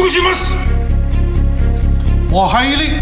告します。 お入り。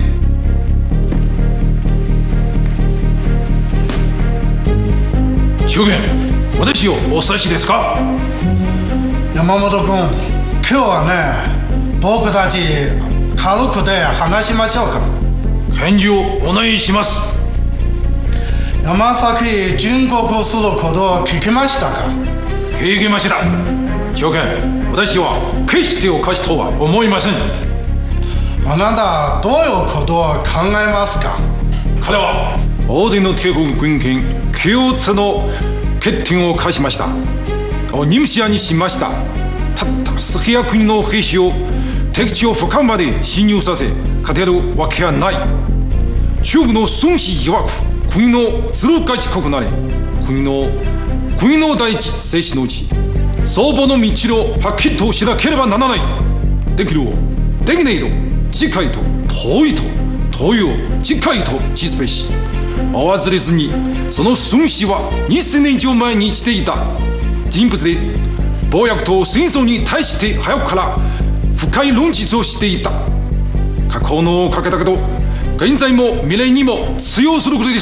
証言、私をお指しですか？ 山本君、今日はね、僕たち軽くで話しましょうか。 返事をお願いします。 山崎殉国することを聞きましたか？ 聞きました。証言、私は決しておかしとは思いません。 あなたどういうことを考えますか？ 彼は大勢の帝国軍権共通の決定を下しました。任務にしました。たった数百人の兵士を敵地を深まで侵入させ勝てるわけはない。中国の孫子曰く、国のずる賢くなれ。国の第一生死のうち、相場の道をはっきりとしなければならない。できるをできないと、近いと遠いと、遠いを近いと知すべし。忘れずに、その孫子は2000年以上前にしていた人物で、暴虐と戦争に対して早くから深い論述をしていた。過去のおかげだけど、現在も未来にも通用することです。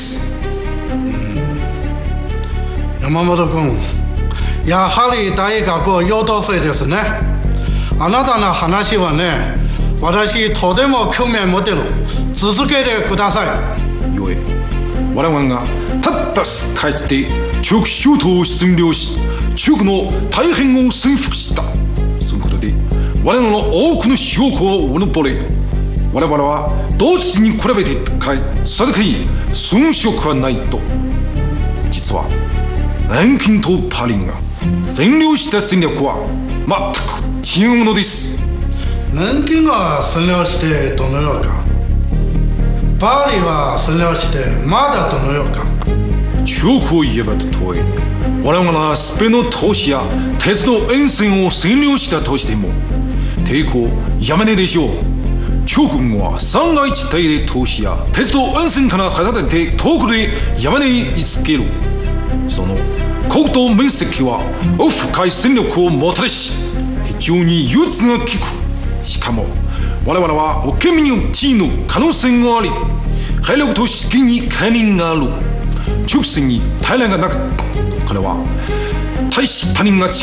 山本君、やはり大学優等生ですね。あなたの話はね、私とても興味持ってる。続けてください。 ゆえ、我々がたった数ヶ月で中国諸島を占領し、中国の大変を征服した。そのことで我々の多くの証拠をうぬぼれ、我々は同時に比べて高いそれだけに遜色はないと。実は南京とパリが占領した戦略は全く違うものです。 南京が占領してどのようか、パリは占領してまだどのようか。 中国を言えばと問え、我々がスペインの都市や鉄道沿線を占領したとしても抵抗やめねえでしょう。中国は三階地帯で都市や鉄道沿線から離れて遠くで山根に居つける。その国土面積は深い戦力をもたらし、非常に融通が利く。しかも我々は県民の地位の可能性があり、兵力と資金に権利がある。直線に平らがなかった。これは大使パニンが違った。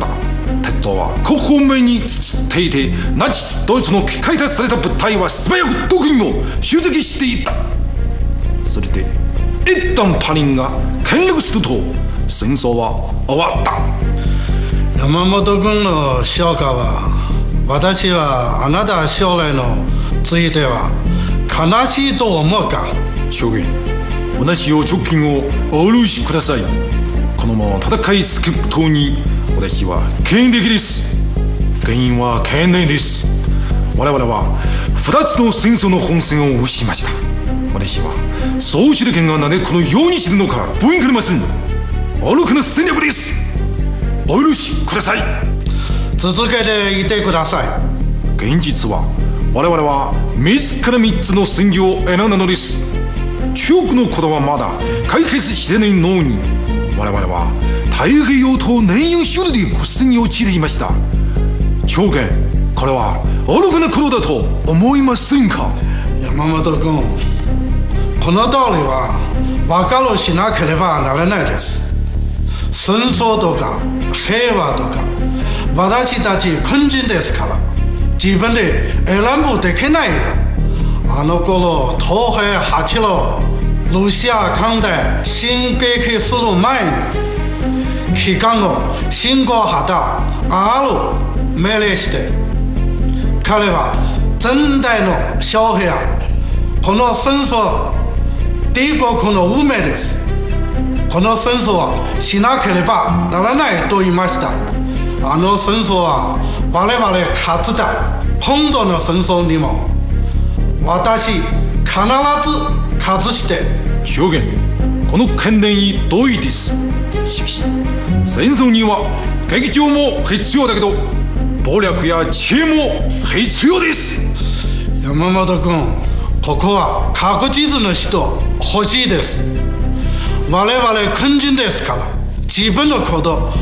鉄道は各方面につっていて、ナチスドイツの解体された部隊は素早くどこにも集積していた。それで一旦パニンが権力すると戦争は終わった。 山本君の評価は、私はあなた将来のついては悲しいと思うか？ 証言、私を直近をお許しください。このまま戦い続けることに私は権威的です。原因は懸念です。我々は2つの戦争の本線を失いました。私はそう知る権がなぜこのように知るのか分かりません。愚かな戦略です。お許しください。 続けていてください。 現実は我々は自ら3つの戦場を選んだのです。中国のことはまだ解決してないのに、我々は太平洋と年優勝利で苦戦に陥っていました。証言、これは愚かなことだと思いませんか？ 山本君、この道理は分かるしなければならないです。戦争とか平和とか、私たち軍人ですから、自分で選ぶできないよ。あの頃、東平8路、ロシア艦隊進撃する前に、期間を侵攻旗ある命令して、彼は全体の将兵や、この戦争、帝国の運命です。この戦争はしなければならないと言いました。あの戦争は我々勝つだ。今度の戦争にも私必ず勝つして。 証言、この懸念に同意です。しかし戦争には劇場も必要だけど、暴力や知恵も必要です。 山本君、ここは確実な人欲しいです。我々軍人ですから、自分のこと